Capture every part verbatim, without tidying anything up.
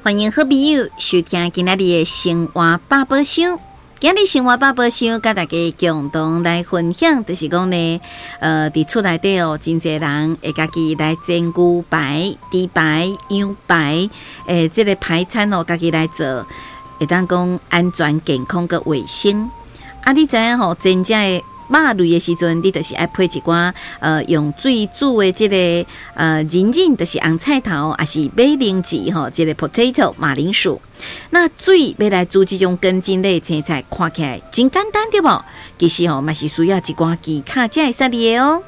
欢迎好朋友收听今仔日的生活百宝箱。今日生活百宝箱，甲大家共同来分享，就是讲呢，呃，伫厝内底哦，真侪人会家己来煎牛排、猪排、羊排，诶，这个排餐哦，家己来做，会当讲安全、健康个卫生。啊，你知影吼，真正的肉类的时阵，你就是爱配一寡呃用水煮的这个呃人参，就是红菜头，还是马铃薯吼，这个 potato 马铃薯。那水要来煮这种根茎类青菜，看起来真简单对不？其实吼，嘛是需要一寡技巧才会使的哦。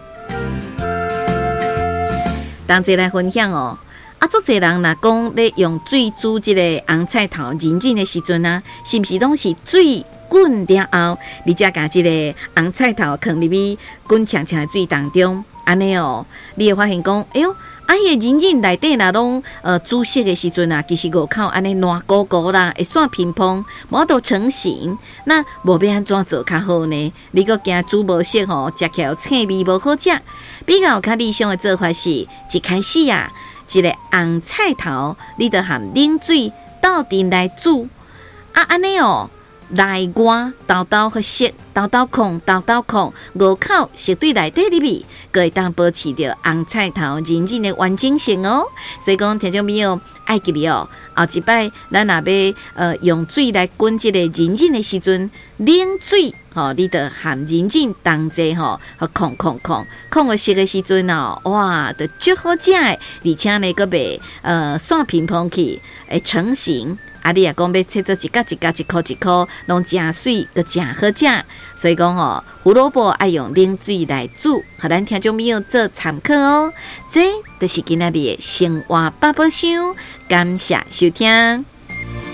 同齐来分享哦。啊，足侪人若讲咧用水煮这个红菜头、人参的时阵啊，是不是拢是水滚了后，你才把这个红菜头放入去滚呛呛的水当中，安尼哦，你会发现讲，哎呦，啊，迄个人参内底若拢呃煮熟的时阵啊，其实外口安尼烂糊糊啦，会散乒乓，无都成型。那无要安怎做较好呢？你个惊煮无熟吼，食起来腥味无好食。比较较理想的做法是，一开始啊，一个红菜头，你得含冷水倒进来煮，啊，安尼哦。内外豆豆和熟，豆豆控，豆豆控，五口熟对内底里面，可会当保持着红菜头人参的完整性哦。所以讲，听众朋友爱记哩哦，后一摆咱若要呃用水来滚这个人参的时阵，冷水吼、哦，你得含人参同齐吼，和控控控控个熟的时阵哦，哇，就足好食的，而且呢，个袂呃散乒乓去，会成型。啊，你也讲要切做一角一角一颗一颗，拢真水，个真好食。所以讲哦，胡萝卜爱用冷水来煮，互咱听众朋友做参考哦。这就是今仔日的生活百宝箱，感谢收听。